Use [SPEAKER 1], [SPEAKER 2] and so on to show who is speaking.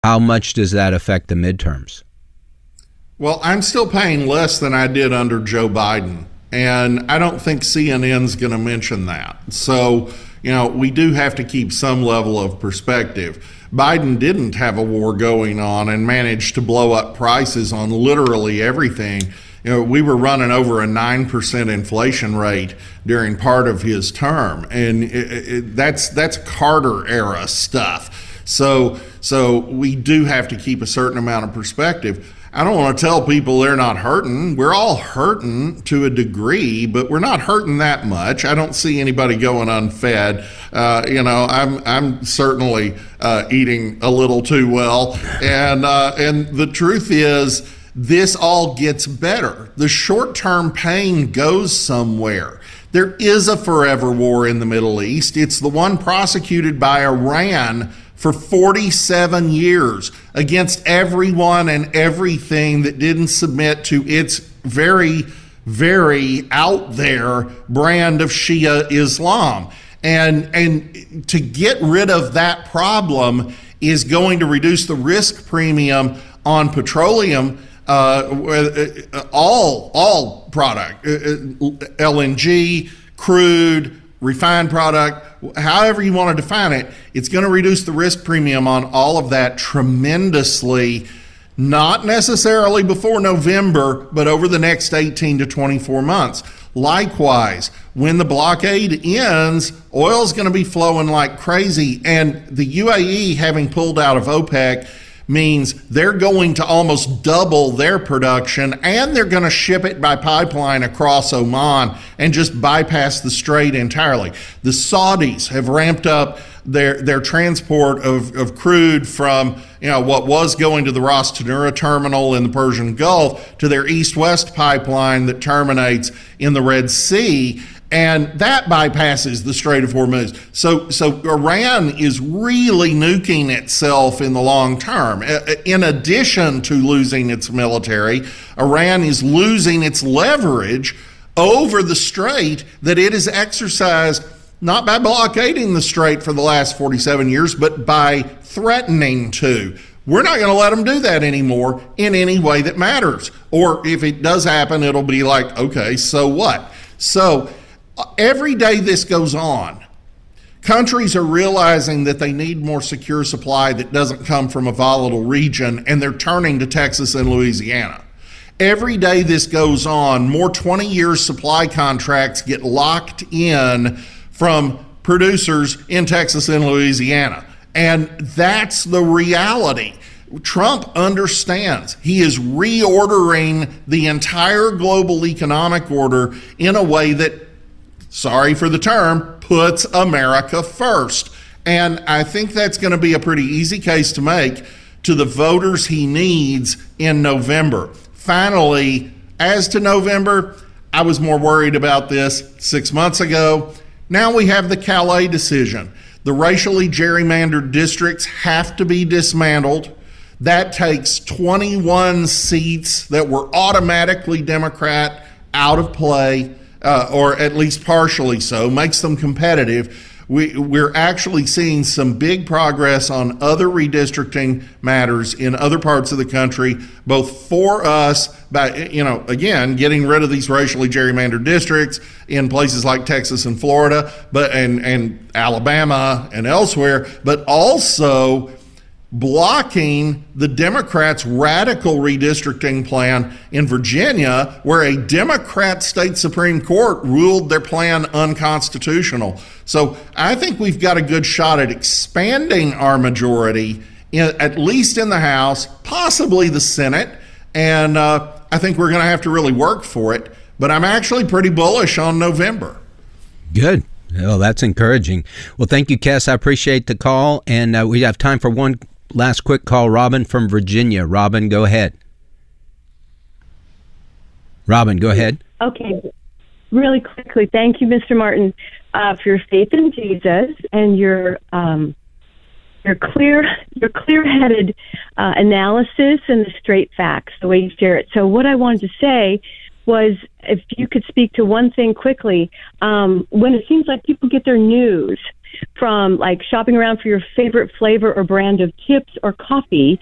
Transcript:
[SPEAKER 1] How much does that affect the midterms?
[SPEAKER 2] Well, I'm still paying less than I did under Joe Biden, and I don't think CNN's going to mention that. So, we do have to keep some level of perspective. Biden didn't have a war going on and managed to blow up prices on literally everything. We were running over a 9% inflation rate during part of his term, and that's Carter era stuff. So we do have to keep a certain amount of perspective. I don't want to tell people they're not hurting. We're all hurting to a degree, but we're not hurting that much. I don't see anybody going unfed. I'm certainly eating a little too well, and the truth is, this all gets better. The short-term pain goes somewhere. There is a forever war in the Middle East. It's the one prosecuted by Iran for 47 years against everyone and everything that didn't submit to its very, very out there brand of Shia Islam. And to get rid of that problem is going to reduce the risk premium on petroleum, all product, LNG, crude, refined product, however you want to define it. It's going to reduce the risk premium on all of that tremendously, not necessarily before November, but over the next 18 to 24 months. Likewise, when the blockade ends, oil's going to be flowing like crazy, and the UAE, having pulled out of OPEC, means they're going to almost double their production, and they're going to ship it by pipeline across Oman and just bypass the strait entirely. The Saudis have ramped up their transport of crude from what was going to the Ras Tanura terminal in the Persian Gulf to their east-west pipeline that terminates in the Red Sea. And that bypasses the Strait of Hormuz. So Iran is really nuking itself in the long term. In addition to losing its military, Iran is losing its leverage over the strait that it has exercised not by blockading the strait for the last 47 years, but by threatening to. We're not going to let them do that anymore in any way that matters. Or if it does happen, it'll be like, okay, so what? So every day this goes on, countries are realizing that they need more secure supply that doesn't come from a volatile region, and they're turning to Texas and Louisiana. Every day this goes on, more 20-year supply contracts get locked in from producers in Texas and Louisiana. And that's the reality. Trump understands. He is reordering the entire global economic order in a way that, sorry for the term, puts America first. And I think that's going to be a pretty easy case to make to the voters he needs in November. Finally, as to November, I was more worried about this 6 months ago. Now we have the Calais decision. The racially gerrymandered districts have to be dismantled. That takes 21 seats that were automatically Democrat out of play, or at least partially so, makes them competitive. We're actually seeing some big progress on other redistricting matters in other parts of the country, both for us by, again, getting rid of these racially gerrymandered districts in places like Texas and Florida, and Alabama and elsewhere, but also blocking the Democrats' radical redistricting plan in Virginia, where a Democrat state Supreme Court ruled their plan unconstitutional. So I think we've got a good shot at expanding our majority, at least in the House, possibly the Senate, and I think we're going to have to really work for it. But I'm actually pretty bullish on November.
[SPEAKER 1] Good. Well, that's encouraging. Well, thank you, Kes. I appreciate the call, and we have time for one last quick call. Robin from Virginia. Robin, go ahead. Robin, go ahead.
[SPEAKER 3] Okay. Really quickly, thank you, Mr. Martin, for your faith in Jesus and your clear-headed analysis and the straight facts, the way you share it. So what I wanted to say was, if you could speak to one thing quickly, when it seems like people get their news from like shopping around for your favorite flavor or brand of chips or coffee